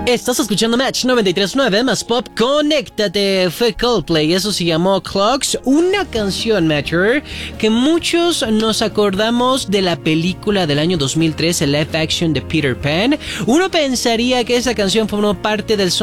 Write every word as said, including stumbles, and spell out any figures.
Estás escuchando Match noventa y tres punto nueve más Pop. Conéctate. Fue Coldplay. Eso se llamó Clocks. Una canción, Matcher, que muchos nos acordamos de la película del año dos mil tres, el live action de Peter Pan. Uno pensaría que esa canción formó parte del